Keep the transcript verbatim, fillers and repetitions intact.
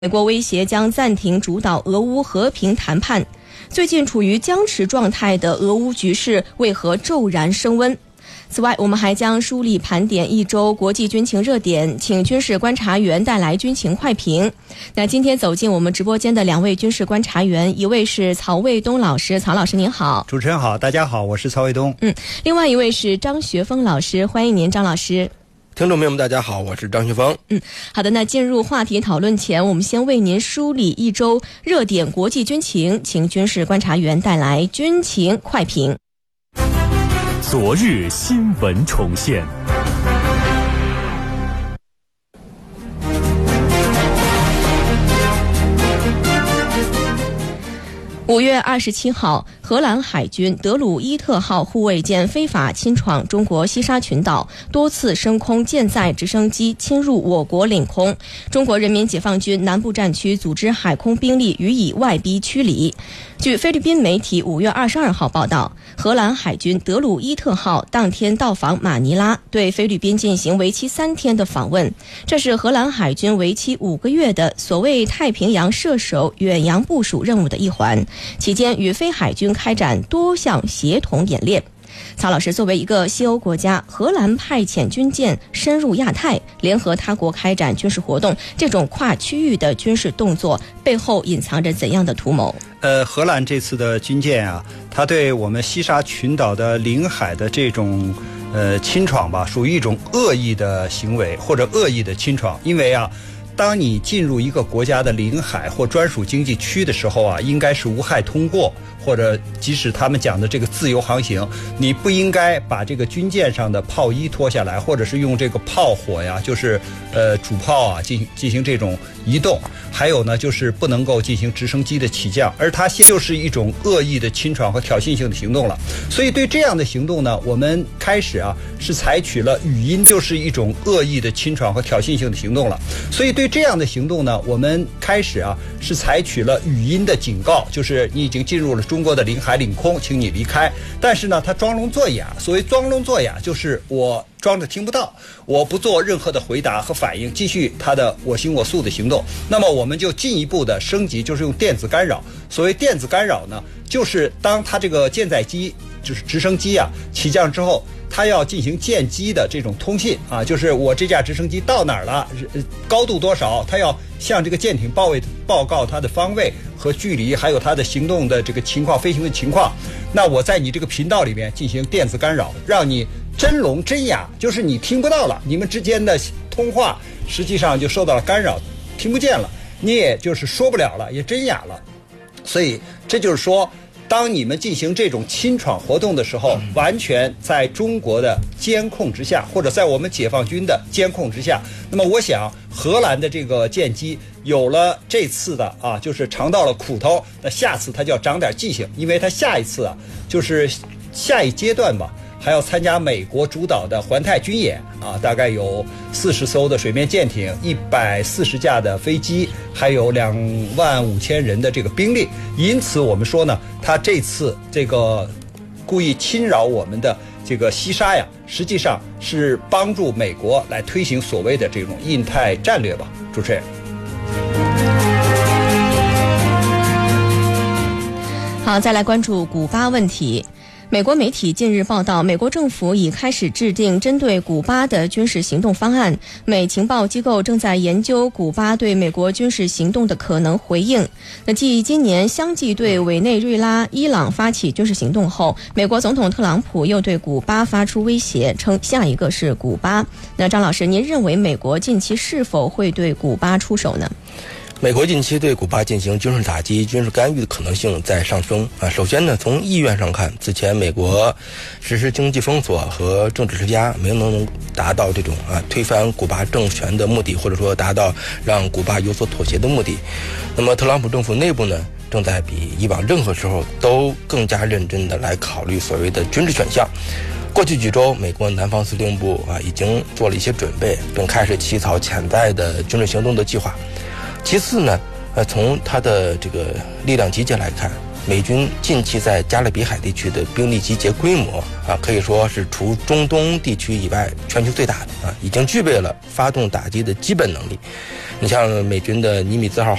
美国威胁将暂停主导俄乌和平谈判。最近处于僵持状态的俄乌局势为何骤然升温？此外，我们还将梳理盘点一周国际军情热点，请军事观察员带来军情快评。那今天走进我们直播间的两位军事观察员，一位是曹卫东老师，曹老师您好。 主持人好，大家好，我是曹卫东。 嗯，另外一位是张学峰老师，欢迎您，张老师。 听众朋友们大家好，我是张学峰。 嗯，好的，那进入话题讨论前，我们先为您梳理一周热点国际军情，请军事观察员带来军情快评。 昨日新闻重现。 五月二十七号，荷兰海军德鲁伊特号护卫舰非法侵闯中国西沙群岛，多次升空舰载直升机侵入我国领空，中国人民解放军南部战区组织海空兵力予以外逼驱离。据菲律宾媒体五月二十二号报道，荷兰海军德鲁伊特号当天到访马尼拉，对菲律宾进行为期三天的访问。这是荷兰海军为期五个月的所谓太平洋射手远洋部署任务的一环，期间与菲海军开展多项协同演练。曹老师，作为一个西欧国家，荷兰派遣军舰深入亚太，联合他国开展军事活动，这种跨区域的军事动作背后隐藏着怎样的图谋？ 呃，荷兰这次的军舰啊，它对我们西沙群岛的领海的这种呃侵闯吧，属于一种恶意的行为或者恶意的侵闯。因为啊，当你进入一个国家的领海或专属经济区的时候啊，应该是无害通过，或者即使他们讲的这个自由航行，你不应该把这个军舰上的炮衣脱下来，或者是用这个炮火呀，就是呃主炮啊进行进行这种移动。还有呢，就是不能够进行直升机的起降，而它现就是一种恶意的侵闯和挑衅性的行动了。所以对这样的行动呢，我们开始啊是采取了语音，就是一种恶意的侵闯和挑衅性的行动了。所以对这样的行动呢，我们开始啊是采取了语音的警告，就是你已经进入了中国的领海领空，请你离开。但是呢，他装聋作哑。所谓装聋作哑，就是我装着听不到，我不做任何的回答和反应，继续他的我行我素的行动。那么我们就进一步的升级，就是用电子干扰。所谓电子干扰呢，就是当他这个舰载机就是直升机啊起降之后，它要进行舰机的这种通信啊，就是我这架直升机到哪儿了，高度多少，它要向这个舰艇报位报告它的方位和距离，还有它的行动的这个情况、飞行的情况。那我在你这个频道里面进行电子干扰，让你真聋真哑，就是你听不到了，你们之间的通话实际上就受到了干扰，听不见了，你也就是说不了了，也真哑了。所以这就是说，当你们进行这种侵闯活动的时候，完全在中国的监控之下，或者在我们解放军的监控之下。那么我想荷兰的这个舰机有了这次的啊，就是尝到了苦头，那下次它就要长点记性，因为它下一次啊，就是下一阶段吧，还要参加美国主导的环太军演啊，大概有四十艘的水面舰艇，一百四十架的飞机，还有两万五千人的这个兵力。因此我们说呢，他这次这个故意侵扰我们的这个西沙呀，实际上是帮助美国来推行所谓的这种印太战略吧。主持人。 好，再来关注古巴问题。美国媒体近日报道，美国政府已开始制定针对古巴的军事行动方案，美情报机构正在研究古巴对美国军事行动的可能回应。那继今年相继对委内瑞拉、伊朗发起军事行动后，美国总统特朗普又对古巴发出威胁，称下一个是古巴。那张老师，您认为美国近期是否会对古巴出手呢？ 美国近期对古巴进行军事打击、军事干预的可能性在上升啊。首先呢，从意愿上看，此前美国实施经济封锁和政治施压，没能达到这种啊推翻古巴政权的目的，或者说达到让古巴有所妥协的目的。那么，特朗普政府内部呢，正在比以往任何时候都更加认真的来考虑所谓的军事选项。过去几周，美国南方司令部啊已经做了一些准备，并开始起草潜在的军事行动的计划。其次呢，呃，从它的这个力量集结来看， 美军近期在加勒比海地区的兵力集结规模啊，可以说是除中东地区以外全球最大的啊，已经具备了发动打击的基本能力。你像美军的尼米兹号